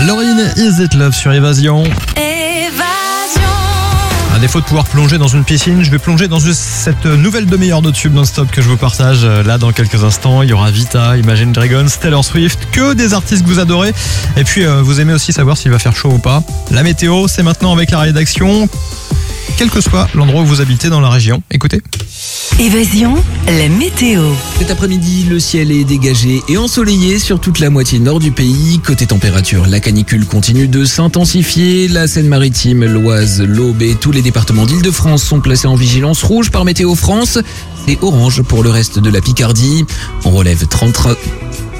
Lauryn, Is It Love sur Évasion. À défaut de pouvoir plonger dans une piscine, je vais plonger dans cette nouvelle demi-heure de tube non-stop que je vous partage là dans quelques instants. Il y aura Vita, Imagine Dragons, Taylor Swift, que des artistes que vous adorez. Et puis vous aimez aussi savoir s'il va faire chaud ou pas. La météo, c'est maintenant avec la rédaction. Quel que soit l'endroit où vous habitez dans la région, écoutez. Évasion, la météo. Cet après-midi, le ciel est dégagé et ensoleillé sur toute la moitié nord du pays. Côté température, la canicule continue de s'intensifier. La Seine-Maritime, l'Oise, l'Aube et tous les départements d'Île-de-France sont placés en vigilance rouge par Météo France. C'est orange pour le reste de la Picardie. On relève 33...